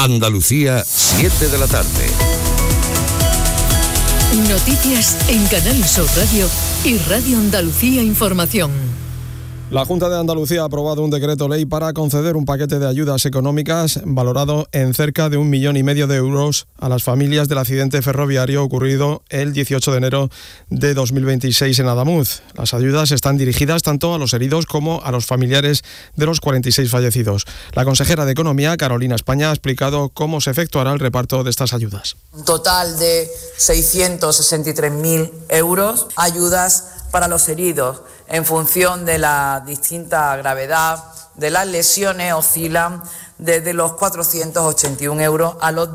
Andalucía, 7 de la tarde. Noticias en Canal Sur Radio y Radio Andalucía Información. La Junta de Andalucía ha aprobado un decreto ley para conceder un paquete de ayudas económicas valorado en cerca de 1,5 millones de euros a las familias del accidente ferroviario ocurrido el 18 de enero de 2026 en Adamuz. Las ayudas están dirigidas tanto a los heridos como a los familiares de los 46 fallecidos. La consejera de Economía, Carolina España, ha explicado cómo se efectuará el reparto de estas ayudas. Un total de 663.000 euros, ayudas para los heridos en función de la distinta gravedad de las lesiones, oscilan desde los 481 euros a los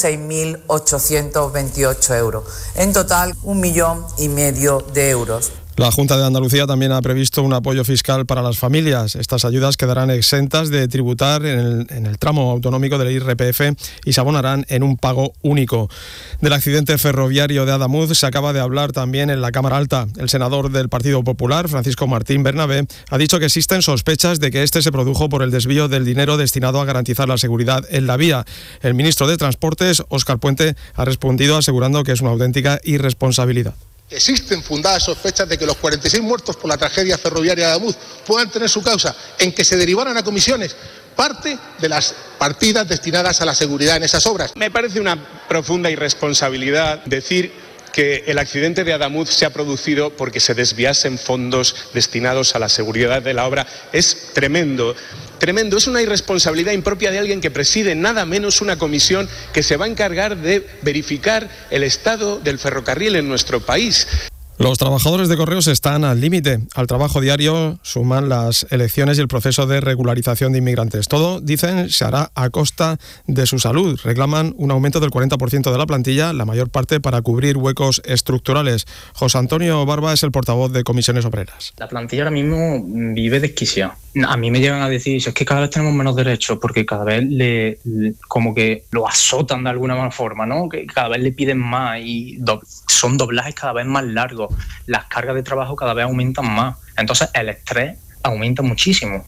16.828 euros. En total, 1,5 millones de euros. La Junta de Andalucía también ha previsto un apoyo fiscal para las familias. Estas ayudas quedarán exentas de tributar en el tramo autonómico del IRPF y se abonarán en un pago único. Del accidente ferroviario de Adamuz se acaba de hablar también en la Cámara Alta. El senador del Partido Popular, Francisco Martín Bernabé, ha dicho que existen sospechas de que este se produjo por el desvío del dinero destinado a garantizar la seguridad en la vía. El ministro de Transportes, Óscar Puente, ha respondido asegurando que es una auténtica irresponsabilidad. Existen fundadas sospechas de que los 46 muertos por la tragedia ferroviaria de Adamuz puedan tener su causa en que se derivaran a comisiones parte de las partidas destinadas a la seguridad en esas obras. Me parece una profunda irresponsabilidad decir que el accidente de Adamuz se ha producido porque se desviasen fondos destinados a la seguridad de la obra. Es tremendo. Tremendo, es una irresponsabilidad impropia de alguien que preside nada menos una comisión que se va a encargar de verificar el estado del ferrocarril en nuestro país. Los trabajadores de Correos están al límite. Al trabajo diario suman las elecciones y el proceso de regularización de inmigrantes. Todo, dicen, se hará a costa de su salud. Reclaman un aumento del 40% de la plantilla, la mayor parte para cubrir huecos estructurales. José Antonio Barba es el portavoz de Comisiones Obreras. La plantilla ahora mismo vive desquiciada. A mí me llegan a decir, es que cada vez tenemos menos derechos porque cada vez como que lo azotan de alguna forma, ¿no? Que cada vez le piden más y son doblajes cada vez más largos. Las cargas de trabajo cada vez aumentan más. Entonces el estrés aumenta muchísimo.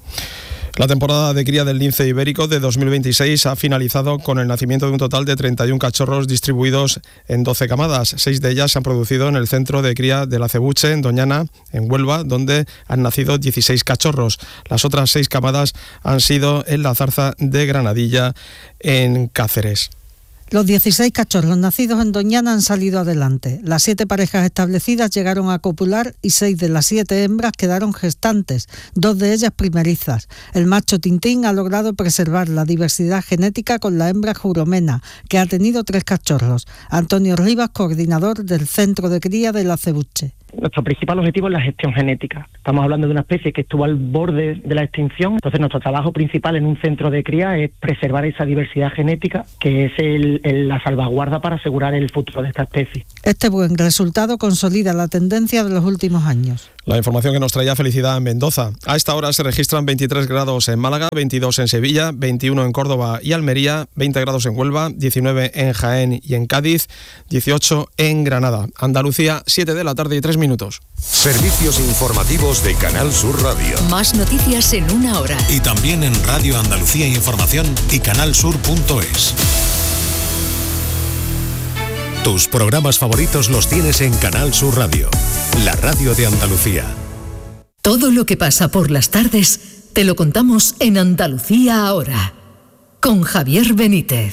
La temporada de cría del lince ibérico de 2026 ha finalizado con el nacimiento de un total de 31 cachorros distribuidos en 12 camadas. 6 de ellas se han producido en el centro de cría de la Acebuche, en Doñana, en Huelva, donde han nacido 16 cachorros. Las otras 6 camadas han sido en la Zarza de Granadilla, en Cáceres. Los 16 cachorros nacidos en Doñana han salido adelante. Las 7 parejas establecidas llegaron a copular y 6 de las 7 hembras quedaron gestantes, 2 de ellas primerizas. El macho Tintín ha logrado preservar la diversidad genética con la hembra Juromena, que ha tenido 3 cachorros. Antonio Rivas, coordinador del Centro de Cría de la Acebuche. Nuestro principal objetivo es la gestión genética. Estamos hablando de una especie que estuvo al borde de la extinción. Entonces nuestro trabajo principal en un centro de cría es preservar esa diversidad genética, que es la salvaguarda para asegurar el futuro de esta especie. Este buen resultado consolida la tendencia de los últimos años. La información que nos traía Felicidad en Mendoza. A esta hora se registran 23 grados en Málaga, 22 en Sevilla, 21 en Córdoba y Almería, 20 grados en Huelva, 19 en Jaén y en Cádiz, 18 en Granada. Andalucía, 7 de la tarde y 3 minutos. Servicios informativos de Canal Sur Radio. Más noticias en una hora. Y también en Radio Andalucía Información y canalsur.es. Tus programas favoritos los tienes en Canal Sur Radio, la radio de Andalucía. Todo lo que pasa por las tardes te lo contamos en Andalucía ahora, con Javier Benítez.